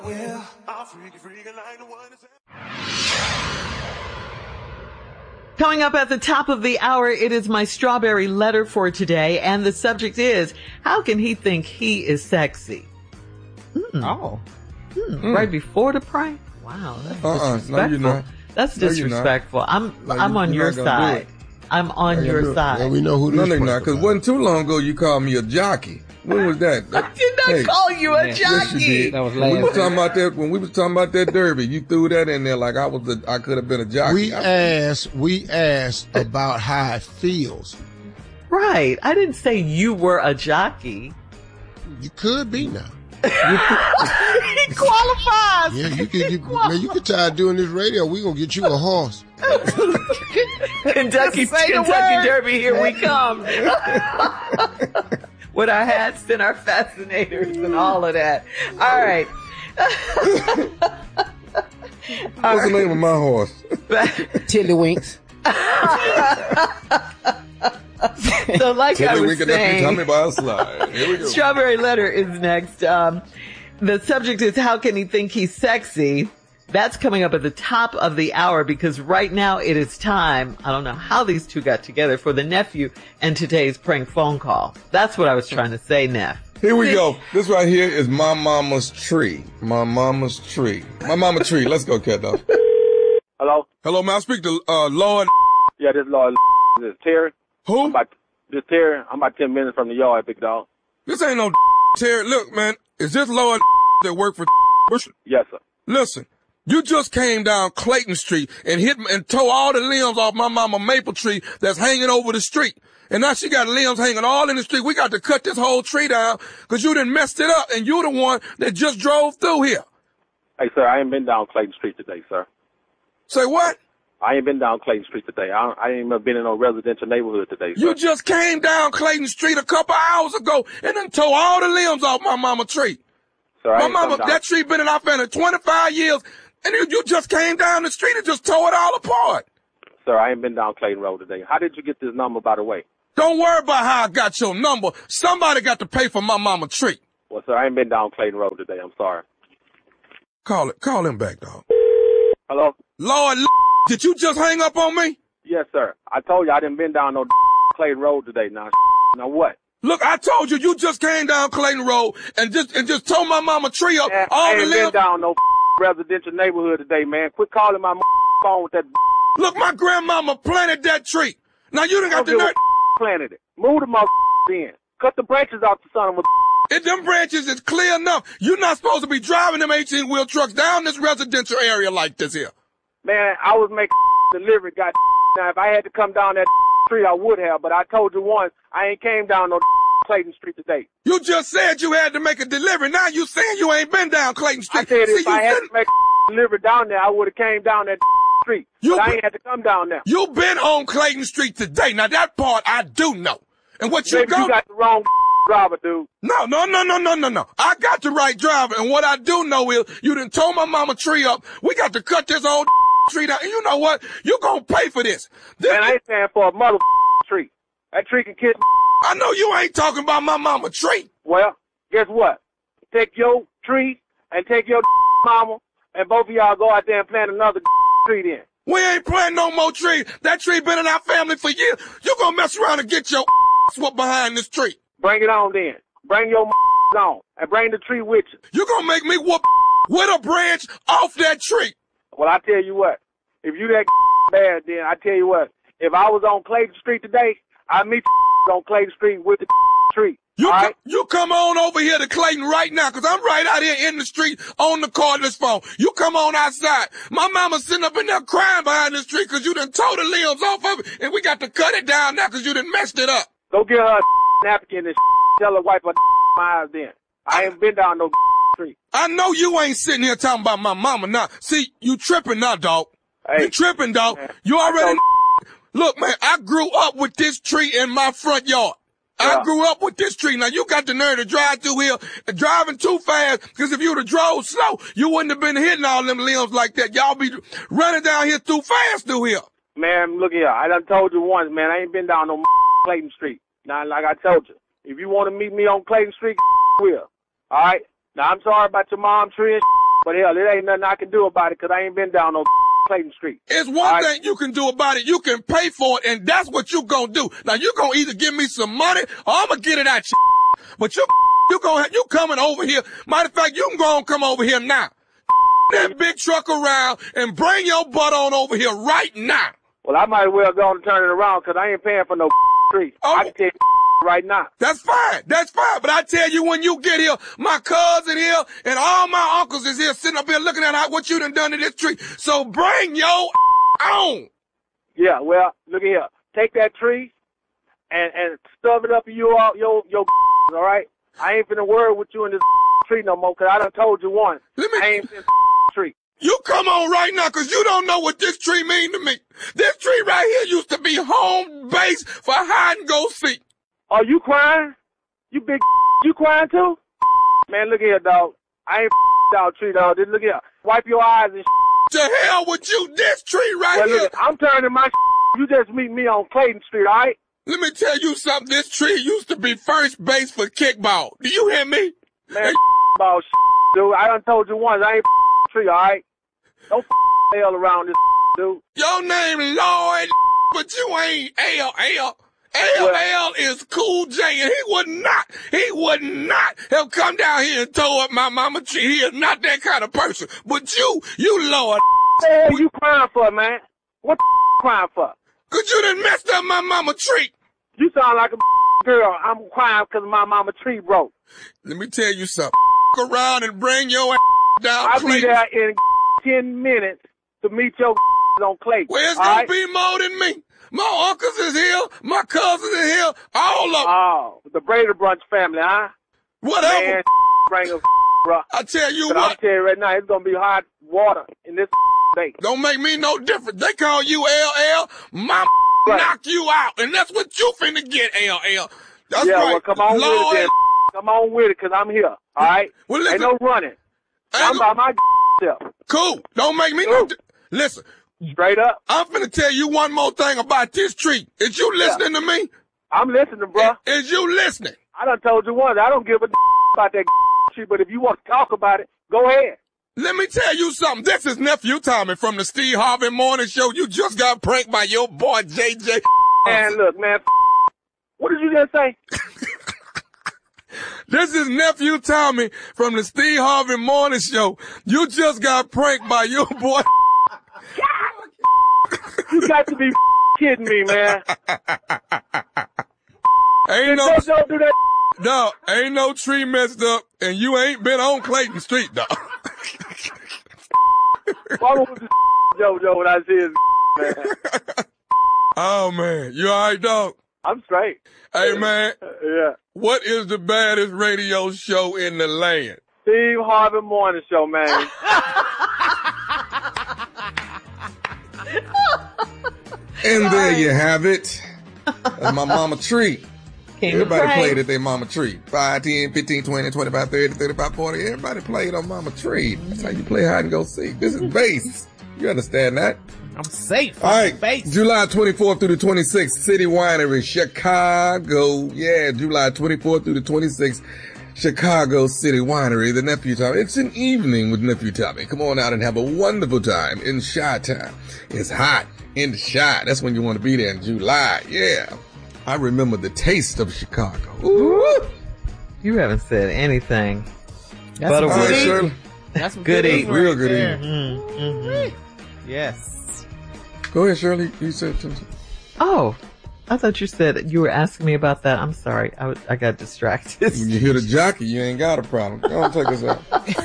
Well, I'm freaking like the one that's... Coming up at the top of the hour, it is my strawberry letter for today, and the subject is, how can he think he is sexy? Right before the prank? Wow, that's disrespectful. No, you're not. That's disrespectful. I'm on your side. I'm on your side. Yeah, we know who this is. No, they're not, because wasn't too long ago you called me a jockey. When was that? I did not call you a jockey. Yes, you did. That was when we last was talking about that, when we was talking about that derby, you threw that in there like I could have been a jockey. We asked about how it feels. Right. I didn't say you were a jockey. You could be now. He qualifies. Yeah, you can try doing this radio. We gonna get you a horse. Kentucky Derby, here we come. With our hats and our fascinators and all of that. All right. What's the name of my horse? Tiddlywinks. So like I was saying, tell me about a slide. Here we go. Strawberry letter is next. The subject is, how can he think he's sexy? That's coming up at the top of the hour, because right now it is time, I don't know how these two got together, for the nephew and today's prank phone call. That's what I was trying to say, Neff. Here we go. This right here is my mama's tree. My mama's tree. My mama tree. Let's go, cat dog. Hello? Hello, man. I speak to Lord. Yeah, this is Lord. This is Terry. Who? This Terry. I'm about 10 minutes from the yard, big dog. This ain't no Terry. Look, man. Is this Lord that work for Bush? Yes, sir. Listen. You just came down Clayton Street and hit and tore all the limbs off my mama maple tree that's hanging over the street. And now she got limbs hanging all in the street. We got to cut this whole tree down because you done messed it up, and you the one that just drove through here. Hey, sir, I ain't been down Clayton Street today, sir. Say what? I ain't been down Clayton Street today. I ain't even been in no residential neighborhood today, sir. You just came down Clayton Street a couple hours ago and then tore all the limbs off my mama tree. Sir, my mama, that tree been in our family 25 years. And you just came down the street and just tore it all apart. Sir, I ain't been down Clayton Road today. How did you get this number, by the way? Don't worry about how I got your number. Somebody got to pay for my mama tree. Well, sir, I ain't been down Clayton Road today. I'm sorry. Call him back, dog. Hello? Lord, did you just hang up on me? Yes, sir. I told you I didn't been down no Clayton Road today. Now what? Look, I told you just came down Clayton Road and just tore my mama tree up. Man, all I the ain't limbs. been down no residential neighborhood today, man. Quit calling my phone with that. Look, my grandmama planted that tree. Now you done got the nerve. Planted it. Move the in. Cut the branches off the son of a. If them branches is clear enough, you're not supposed to be driving them 18-wheel trucks down this residential area like this here. Man, I was making delivery. Now, if I had to come down that tree, I would have. But I told you once, I ain't came down no Clayton Street today. You just said you had to make a delivery. Now you saying you ain't been down Clayton Street. I said if I had to make a delivery down there, I would have came down that street. But I ain't had to come down there. You been on Clayton Street today. Now that part I do know. And what you got the wrong driver, dude. No. I got the right driver. And what I do know is you done tore my mama tree up. We got to cut this old tree down. And you know what? You gonna pay for this. Man, I ain't paying for a mother tree. That tree can kiss. I know you ain't talking about my mama tree. Well, guess what? Take your tree and take your mama, and both of y'all go out there and plant another tree then. We ain't planting no more trees. That tree been in our family for years. You gonna mess around and get your whooped behind this tree. Bring it on then. Bring your on and bring the tree with you. You gonna make me whoop with a branch off that tree. Well, I tell you what. If you that bad, then I tell you what. If I was on Clayton Street today, I'd meet on Clayton Street with the tree. You come on over here to Clayton right now, because I'm right out here in the street on the cordless phone. You come on outside. My mama's sitting up in there crying behind this tree because you done tore the limbs off of it, and we got to cut it down now because you done messed it up. Go get her a napkin and tell her wipe her eyes then. I ain't been down no tree. I know you ain't sitting here talking about my mama now. See, you tripping now, dog. Hey, you tripping, dog. Man, you already... Look, man, I grew up with this tree in my front yard. Yeah. I grew up with this tree. Now, you got the nerve to drive through here driving too fast, because if you would have drove slow, you wouldn't have been hitting all them limbs like that. Y'all be running down here too fast through here. Man, look here. I done told you once, man, I ain't been down no Clayton Street. Now, like I told you, if you want to meet me on Clayton Street, will. All right? Now, I'm sorry about your mom tree and But hell, it ain't nothing I can do about it because I ain't been down on Clayton Street. It's one thing you can do about it. You can pay for it, and that's what you gonna do. Now, you gonna either give me some money or I'm gonna get it out you. But you coming over here. Matter of fact, you can go and come over here now. That big truck around and bring your butt on over here right now. Well, I might as well go and turn it around because I ain't paying for no street. Oh. I can tell you right now. That's fine. That's fine. But I tell you, when you get here, my cousin here and all my uncles is here sitting up here looking at what you done to this tree. So bring your on. Yeah, well, look at here. Take that tree and stuff it up in your all right? I ain't finna worry with you in this tree no more because I done told you once. I ain't finna tree. You come on right now because you don't know what this tree mean to me. This tree right here used to be home base for hide and go seek. Are you crying? You big you crying too? Man, look here, dog. I ain't down tree, dog. Just look here. Wipe your eyes and To hell with you, this tree right here. Look, I'm turning my You just meet me on Clayton Street, all right? Let me tell you something. This tree used to be first base for kickball. Do you hear me? Man, ball dude. I done told you once. I ain't tree, all right? Don't hell around this dude. Your name Lloyd, but you ain't L.L. L.L. is Cool J, and he would not have come down here and tore up my mama tree. He is not that kind of person. But you Lord. What the hell you crying for, man? What the crying for? Cause you done messed up my mama tree. You sound like a girl. I'm crying because my mama tree broke. Let me tell you something. Around and bring your down. I'll be there in 10 minutes to meet your on Clayton. Well, it's gonna be more than me. My uncles is here. My cousins is here. All of them. Oh, the Brady Brunch family, huh? Whatever. Man, bring them, bro. I tell you but what. I'll tell you right now, it's gonna be hot water in this day. Don't make me no different. They call you LL. My knock you out. And that's what you finna get, LL. That's yeah, right. Well, come on Lord. with it then. Come on with it, because I'm here, all right? Well, listen. Ain't no running. I'm by my self. Cool. Don't make me no Listen. Straight up. I'm finna tell you one more thing about this tree. Is you listening to me? I'm listening, bro. Is you listening? I done told you once. I don't give a about that tree, but if you want to talk about it, go ahead. Let me tell you something. This is Nephew Tommy from the Steve Harvey Morning Show. You just got pranked by your boy, JJ. Man, look, man. What did you just say? This is Nephew Tommy from the Steve Harvey Morning Show. You just got pranked by your boy. You got to be kidding me, man. Ain't no, don't do that. no, ain't no tree messed up, and you ain't been on Clayton Street, dog. Why was this JoJo when I see his man? Oh, man. You all right, dog? I'm straight. Hey, man. Yeah. What is the baddest radio show in the land? Steve Harvey Morning Show, man. And there you have it. That's my mama tree. Everybody played at their mama tree. 5, 10, 15, 20, 25, 30, 35, 40. Everybody played on mama tree. That's how you play hide and go seek. This is base. You understand that? I'm safe. All right. Base. July 24th through the 26th, City Winery, Chicago. Yeah, July 24th through the 26th, Chicago City Winery, the Nephew Tommy. It's an evening with Nephew Tommy. Come on out and have a wonderful time in Chi-Town. It's hot in Chi. That's when you want to be there in July. Yeah. I remember the taste of Chicago. Ooh. You haven't said anything. That's but a some word. good eating. Shirley. That's some Good good eating. Real good there. eating. Yes. Go ahead, Shirley. You said something. Oh, I thought you said you were asking me about that. I'm sorry. I got distracted. When you hear the jockey, you ain't got a problem. Go on, take us out.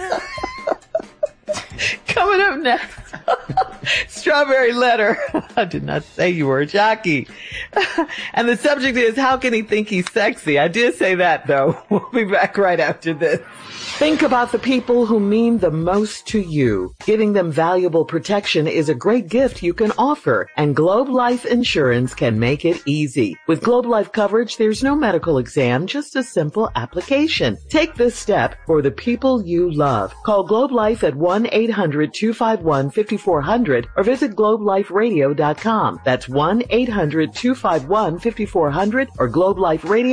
Coming up next, Strawberry Letter. I did not say you were a jockey. And the subject is, how can he think he's sexy? I did say that, though. We'll be back right after this. Think about the people who mean the most to you. Giving them valuable protection is a great gift you can offer, and Globe Life Insurance can make it easy. With Globe Life coverage, there's no medical exam, just a simple application. Take this step for the people you love. Call Globe Life at 1-800-251-5400 or visit globeliferadio.com. That's 1-800-251-5400 or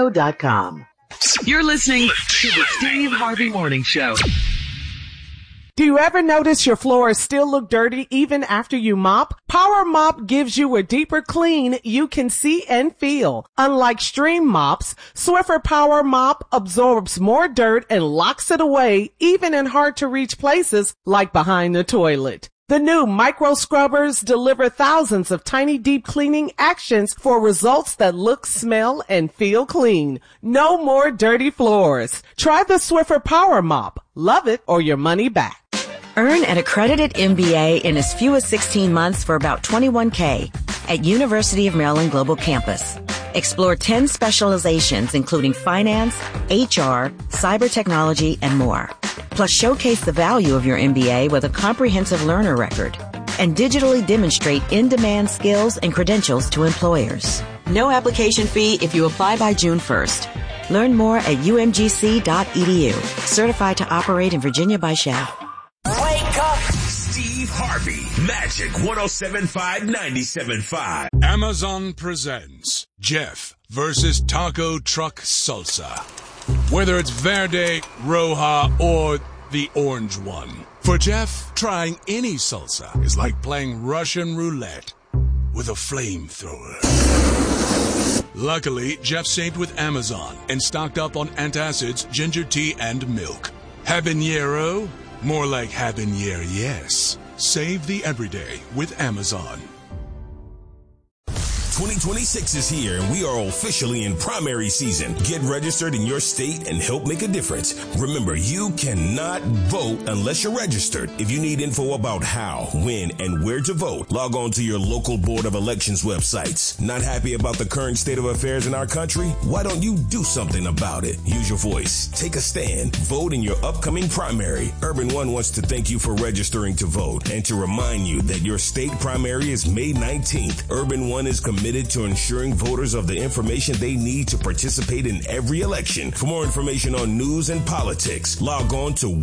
globeliferadio.com. You're listening to the Steve Harvey Morning Show. Do you ever notice your floors still look dirty even after you mop? Power Mop gives you a deeper clean you can see and feel. Unlike stream mops, Swiffer Power Mop absorbs more dirt and locks it away even in hard to reach places like behind the toilet. The new micro scrubbers deliver thousands of tiny deep cleaning actions for results that look, smell, and feel clean. No more dirty floors. Try the Swiffer Power Mop. Love it or your money back. Earn an accredited MBA in as few as 16 months for about $21K at University of Maryland Global Campus. Explore 10 specializations including finance, HR, cyber technology, and more. Plus showcase the value of your MBA with a comprehensive learner record and digitally demonstrate in-demand skills and credentials to employers. No application fee if you apply by June 1st. Learn more at umgc.edu. Certified to operate in Virginia by Shell. Wake up! Steve Harvey, Magic 107.5 97.5. Amazon presents Jeff versus Taco Truck Salsa. Whether it's Verde, Roja, or the orange one. For Jeff, trying any salsa is like playing Russian roulette with a flamethrower. Luckily, Jeff saved with Amazon and stocked up on antacids, ginger tea, and milk. Habanero? More like habanero, yes. Save the everyday with Amazon. 2026 is here and we are officially in primary season. Get registered in your state and help make a difference. Remember, you cannot vote unless you're registered. If you need info about how, when, and where to vote, log on to your local Board of Elections websites. Not happy about the current state of affairs in our country? Why don't you do something about it? Use your voice. Take a stand. Vote in your upcoming primary. Urban One wants to thank you for registering to vote and to remind you that your state primary is May 19th. Urban One is committed to ensuring voters of the information they need to participate in every election. For more information on news and politics, log on to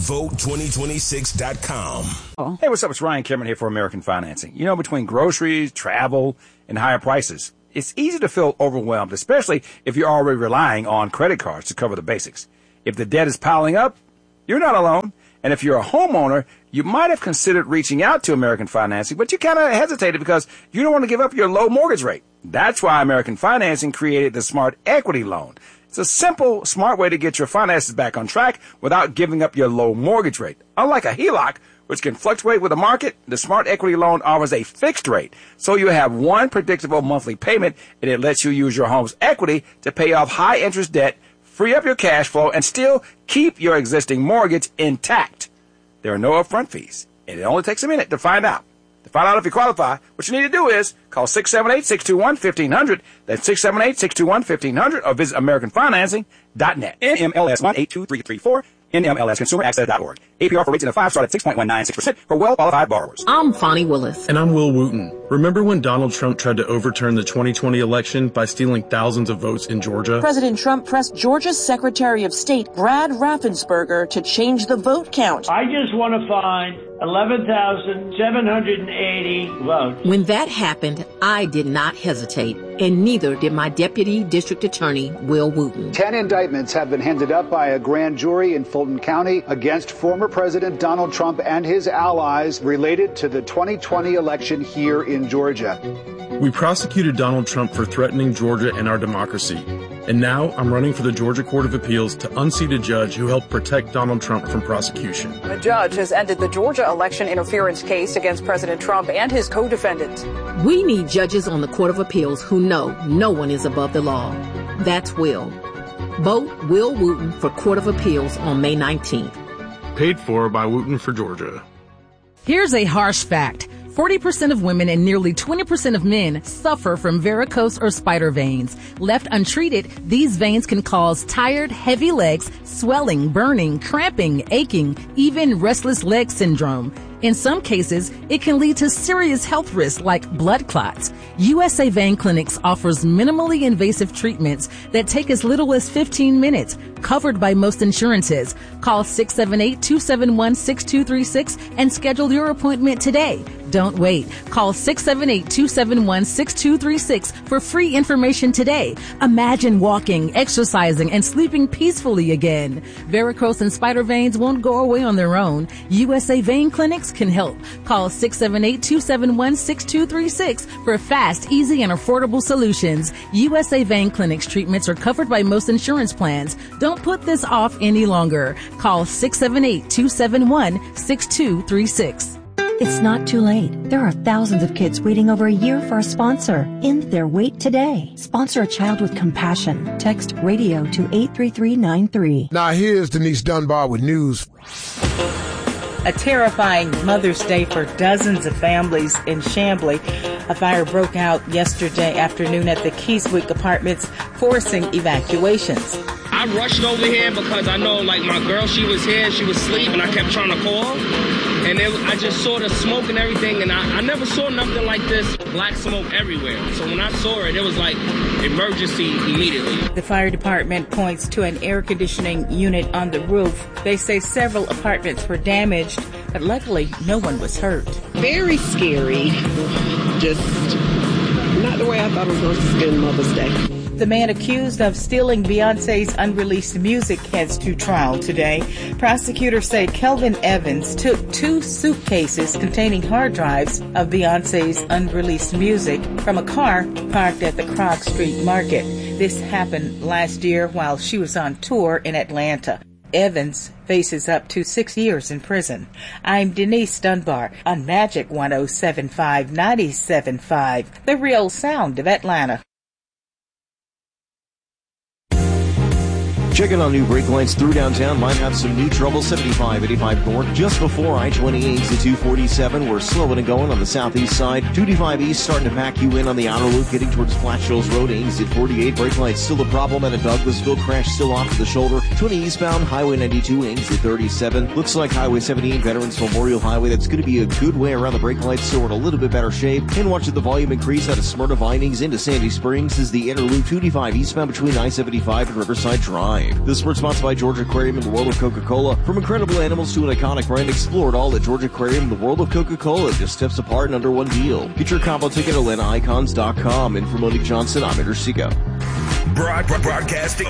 onevote2026.com. Hey, what's up? It's Ryan Cameron here for American Financing. You know, between groceries, travel, and higher prices, it's easy to feel overwhelmed, especially if you're already relying on credit cards to cover the basics. If the debt is piling up, you're not alone. And if you're a homeowner, you might have considered reaching out to American Financing, but you kind of hesitated because you don't want to give up your low mortgage rate. That's why American Financing created the Smart Equity Loan. It's a simple, smart way to get your finances back on track without giving up your low mortgage rate. Unlike a HELOC, which can fluctuate with the market, the Smart Equity Loan offers a fixed rate. So you have one predictable monthly payment, and it lets you use your home's equity to pay off high interest debt, free up your cash flow, and still keep your existing mortgage intact. There are no upfront fees, and it only takes a minute to find out. To find out if you qualify, what you need to do is call 678-621-1500. That's 678-621-1500, or visit AmericanFinancing.net. NMLS 182334. NMLSConsumerAccess.org. APR for rates in the 5 start at 6.196% for well-qualified borrowers. I'm Fonnie Willis. And I'm Will Wooten. Remember when Donald Trump tried to overturn the 2020 election by stealing thousands of votes in Georgia? President Trump pressed Georgia's Secretary of State, Brad Raffensperger, to change the vote count. I just want to find 11,780 votes. When that happened, I did not hesitate, and neither did my Deputy District Attorney, Will Wooten. 10 indictments have been handed up by a grand jury in Fulton County against former President Donald Trump and his allies related to the 2020 election here in Georgia. We prosecuted Donald Trump for threatening Georgia and our democracy. And now I'm running for the Georgia Court of Appeals to unseat a judge who helped protect Donald Trump from prosecution. A judge has ended the Georgia election interference case against President Trump and his co-defendants. We need judges on the Court of Appeals who know no one is above the law. That's Will. Vote Will Wooten for Court of Appeals on May 19th. Paid for by Wooten for Georgia. Here's a harsh fact. 40% of women and nearly 20% of men suffer from varicose or spider veins. Left untreated, these veins can cause tired, heavy legs, swelling, burning, cramping, aching, even restless leg syndrome. In some cases, it can lead to serious health risks like blood clots. USA Vein Clinics offers minimally invasive treatments that take as little as 15 minutes, covered by most insurances. Call 678-271-6236 and schedule your appointment today. Don't wait. Call 678-271-6236 for free information today. Imagine walking, exercising, and sleeping peacefully again. Varicose and spider veins won't go away on their own. USA Vein Clinics can help. Call 678-271-6236 for fast, easy, and affordable solutions. USA Vein Clinics treatments are covered by most insurance plans. Don't put this off any longer. Call 678-271-6236. It's not too late. There are thousands of kids waiting over a year for a sponsor. End their wait today. Sponsor a child with compassion. Text radio to 83393. Now here's Denise Dunbar with news. A terrifying Mother's Day for dozens of families in Chamblee. A fire broke out yesterday afternoon at the Keyswick Apartments, forcing evacuations. I rushed over here because I know, like, my girl, she was here, she was asleep, and I kept trying to call. And I just saw the smoke and everything, and I never saw nothing like this, black smoke everywhere. So when I saw it, it was like emergency immediately. The fire department points to an air conditioning unit on the roof. They say several apartments were damaged, but luckily no one was hurt. Very scary. Just not the way I thought I was going to spend Mother's Day. The man accused of stealing Beyonce's unreleased music heads to trial today. Prosecutors say Kelvin Evans took 2 suitcases containing hard drives of Beyonce's unreleased music from a car parked at the Krog Street Market. This happened last year while she was on tour in Atlanta. Evans faces up to 6 years in prison. I'm Denise Dunbar on Magic 107.5 97.5, the real sound of Atlanta. Checking on new brake lights through downtown. Might have some new trouble. 75, 85 north. Just before I-28 to 247. We're slowing and going on the southeast side. 285 east starting to pack you in on the outer loop. Getting towards Flash Hills Road. Ames at 48. Brake lights still a problem. And a Douglasville crash still off to the shoulder. 20 eastbound. Highway 92. Ames at 37. Looks like Highway 78. Veterans Memorial Highway. That's going to be a good way around the brake lights. So we're in a little bit better shape. And watching the volume increase out of Smyrna Vinings into Sandy Springs is the inner loop. 285 eastbound between I-75 and Riverside Drive. This sport sponsored by Georgia Aquarium and the World of Coca-Cola. From incredible animals to an iconic brand, explore it all at Georgia Aquarium and the World of Coca-Cola. Just steps apart and under one deal. Get your combo ticket at AtlantaIcons.com. And for Monique Johnson, I'm Andrew Seco. Broadcasting